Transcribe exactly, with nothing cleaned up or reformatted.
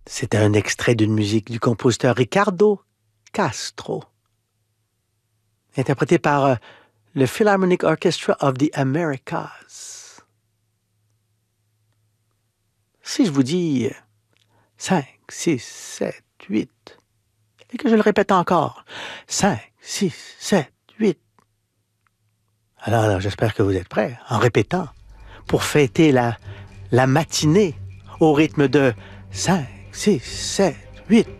C'était un extrait d'une musique du compositeur Ricardo Castro, interprété par euh, le Philharmonic Orchestra of the Americas. Si je vous dis cinq, six, sept, huit, et que je le répète encore, cinq, six, sept, huit. Alors, alors j'espère que vous êtes prêts, en répétant, pour fêter la, la matinée au rythme de cinq, six, sept, huit.